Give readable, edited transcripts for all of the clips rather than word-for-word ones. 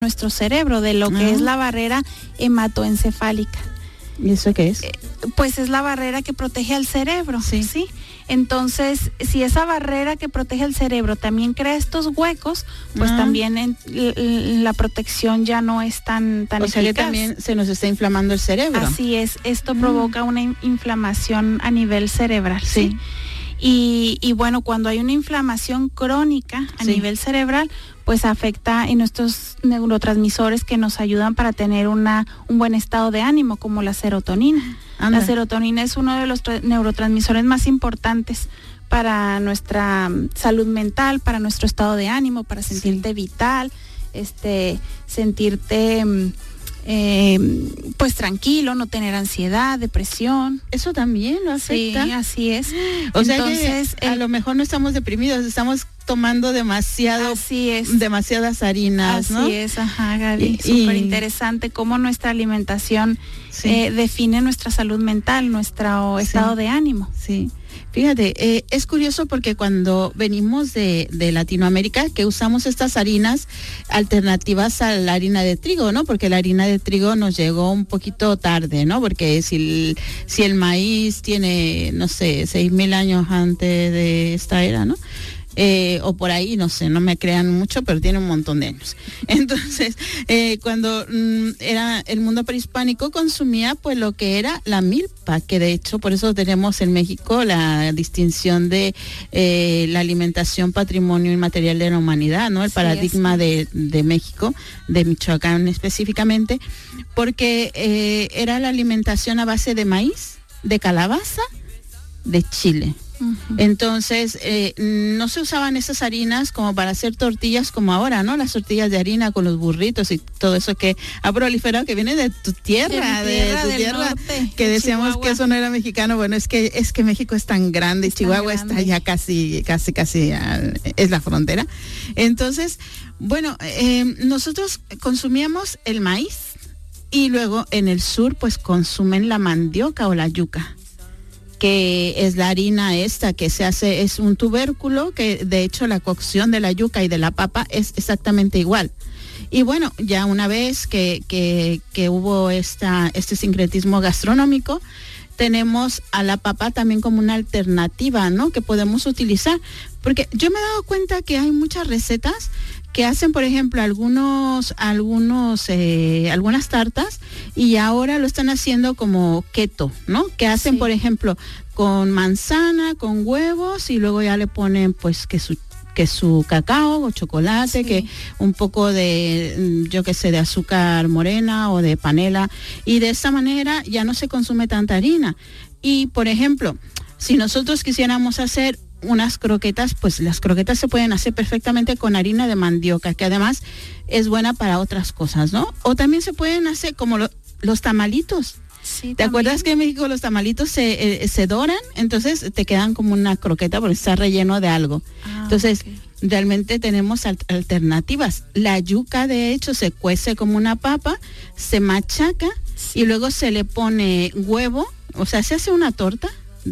nuestro cerebro, de lo que es la barrera hematoencefálica. ¿Y eso qué es? Pues es la barrera que protege al cerebro, ¿sí? Entonces, si esa barrera que protege al cerebro también crea estos huecos, pues también la protección ya no es tan eficaz. O sea que también se nos está inflamando el cerebro. Así es, esto provoca una inflamación a nivel cerebral, ¿sí? Y bueno, cuando hay una inflamación crónica a nivel cerebral, pues afecta en nuestros neurotransmisores que nos ayudan para tener un buen estado de ánimo, como la serotonina. Anda. La serotonina es uno de los neurotransmisores más importantes para nuestra salud mental, para nuestro estado de ánimo, para sentirte vital, sentirte pues tranquilo, no tener ansiedad, depresión. ¿Eso también lo afecta? Sí, así es. O sea que a lo mejor no estamos deprimidos, estamos tomando demasiadas harinas, ¿no? Así es, Gaby. Súper interesante cómo nuestra alimentación define nuestra salud mental, nuestro estado de ánimo. Sí. Fíjate, es curioso porque cuando venimos de Latinoamérica, que usamos estas harinas alternativas a la harina de trigo, ¿no? Porque la harina de trigo nos llegó un poquito tarde, ¿no? Porque si el maíz tiene, no sé, 6,000 años antes de esta era, ¿no? O por ahí, no sé, no me crean mucho, pero tiene un montón de años. Entonces, cuando era el mundo prehispánico, consumía pues lo que era la milpa, que de hecho por eso tenemos en México la distinción de la alimentación patrimonio inmaterial de la humanidad, ¿no? El paradigma de México, de Michoacán específicamente, porque era la alimentación a base de maíz, de calabaza, de chile. Entonces, no se usaban esas harinas como para hacer tortillas como ahora, ¿no? Las tortillas de harina con los burritos y todo eso que ha proliferado, que viene de tu tierra, de tu tierra, norte, que decíamos Chihuahua. Que eso no era mexicano. Bueno, es que México es tan grande, Chihuahua está ya casi, es la frontera. Entonces, bueno, nosotros consumíamos el maíz y luego en el sur pues consumen la mandioca o la yuca, que es la harina esta que se hace, es un tubérculo, que de hecho la cocción de la yuca y de la papa es exactamente igual. Y bueno, ya una vez que hubo este sincretismo gastronómico, tenemos a la papa también como una alternativa, ¿no? Que podemos utilizar, porque yo me he dado cuenta que hay muchas recetas que hacen, por ejemplo, algunas tartas, y ahora lo están haciendo como keto, ¿no? Que hacen, por ejemplo, con manzana, con huevos, y luego ya le ponen pues que su cacao o chocolate, que un poco de, yo qué sé, de azúcar morena o de panela, y de esta manera ya no se consume tanta harina. Y, por ejemplo, si nosotros quisiéramos hacer unas croquetas, pues las croquetas se pueden hacer perfectamente con harina de mandioca, que además es buena para otras cosas, ¿no? O también se pueden hacer como los tamalitos. Sí, ¿te acuerdas que en México los tamalitos se doran? Entonces te quedan como una croqueta porque está relleno de algo. Entonces, realmente tenemos alternativas. La yuca, de hecho, se cuece como una papa, se machaca y luego se le pone huevo, o sea, se hace una torta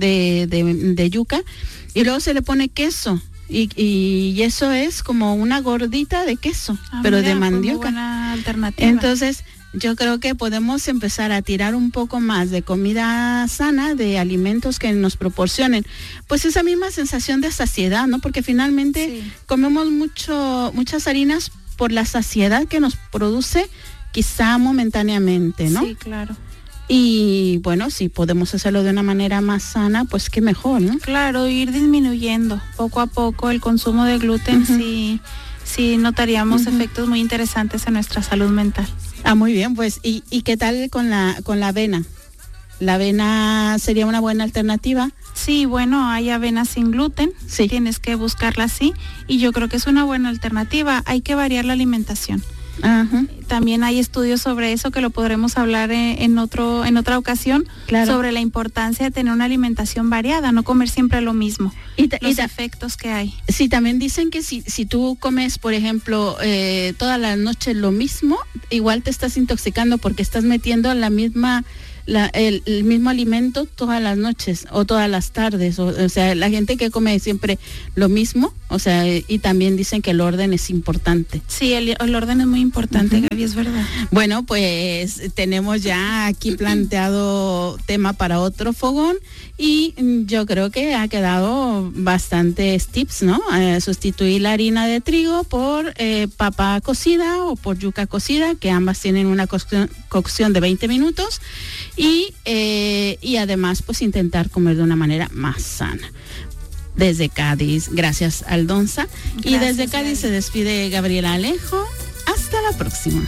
de yuca, y luego se le pone queso y eso es como una gordita de queso, pero mira, de mandioca. Muy buena alternativa. Entonces, yo creo que podemos empezar a tirar un poco más de comida sana, de alimentos que nos proporcionen pues esa misma sensación de saciedad, ¿no? Porque finalmente comemos muchas harinas por la saciedad que nos produce, quizá momentáneamente, ¿no? Sí, claro. Y bueno, si podemos hacerlo de una manera más sana, pues qué mejor, ¿no? Claro, ir disminuyendo poco a poco el consumo de gluten, sí notaríamos efectos muy interesantes en nuestra salud mental. Muy bien, pues, ¿y qué tal con la avena? ¿La avena sería una buena alternativa? Sí, bueno, hay avena sin gluten, tienes que buscarla así, y yo creo que es una buena alternativa. Hay que variar la alimentación. También hay estudios sobre eso que lo podremos hablar en otra ocasión, sobre la importancia de tener una alimentación variada, no comer siempre lo mismo, los efectos que hay. Sí, también dicen que si tú comes, por ejemplo, toda la noche lo mismo, igual te estás intoxicando porque estás metiendo la misma el mismo alimento todas las noches o todas las tardes, o sea, la gente que come siempre lo mismo, o sea, y también dicen que el orden es importante. Sí, el orden es muy importante, Gaby, es verdad. Bueno, pues tenemos ya aquí planteado tema para otro fogón y yo creo que ha quedado bastantes tips, ¿no? Sustituir la harina de trigo por papa cocida o por yuca cocida, que ambas tienen una cocción de 20 minutos y además pues intentar comer de una manera más sana. Desde Cádiz, gracias Aldonza. Gracias, y desde Cádiz se despide Gabriela Alejo. Hasta la próxima.